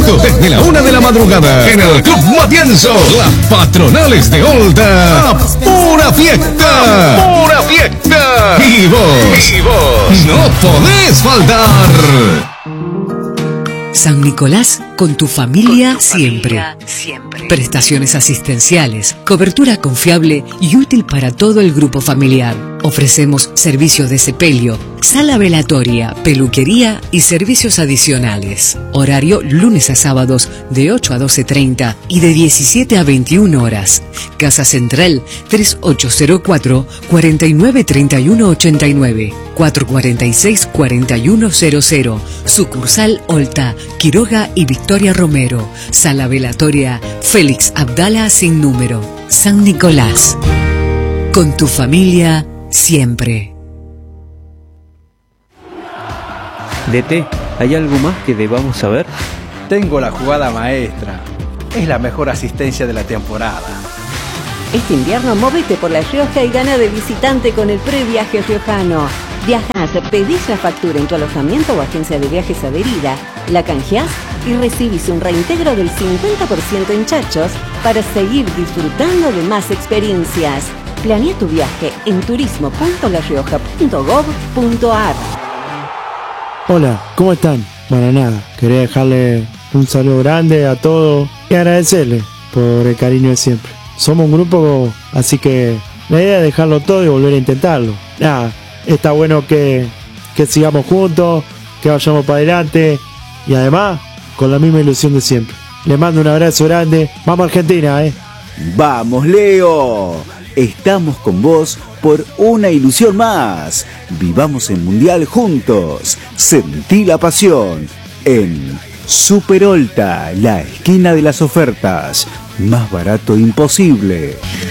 directo desde la 1 de la madrugada en el Club Matienzo. Las patronales de Olta. A pura fiesta. ¡Pura fiesta! Y vos no podés faltar. San Nicolás, con tu familia siempre. Prestaciones asistenciales, cobertura confiable y útil para todo el grupo familiar. Ofrecemos servicios de sepelio, sala velatoria, peluquería y servicios adicionales. Horario lunes a sábados de 8 a 12:30 y de 17 a 21 horas. Casa Central 3804 49 31 89 446 4100. Sucursal Olta, Quiroga y Victoria Romero. Sala velatoria Félix Abdala sin número. San Nicolás. Con tu familia siempre. DT, ¿hay algo más que debamos saber? Tengo la jugada maestra. Es la mejor asistencia de la temporada. Este invierno móvete por La Rioja y gana de visitante con el previaje riojano. Viajás, pedís la factura en tu alojamiento o agencia de viajes adherida, la canjeás y recibís un reintegro del 50% en chachos para seguir disfrutando de más experiencias. Planea tu viaje en turismo.larioja.gov.ar. Hola, ¿cómo están? Bueno, nada, quería dejarle un saludo grande a todos y agradecerles por el cariño de siempre. Somos un grupo, así que la idea es dejarlo todo y volver a intentarlo. Nada, está bueno que sigamos juntos, que vayamos para adelante y además con la misma ilusión de siempre. Les mando un abrazo grande. Vamos a Argentina, ¡Vamos, Leo! Estamos con vos por una ilusión más. Vivamos el Mundial juntos. Sentí la pasión en Super Olta, la esquina de las ofertas. Más barato imposible.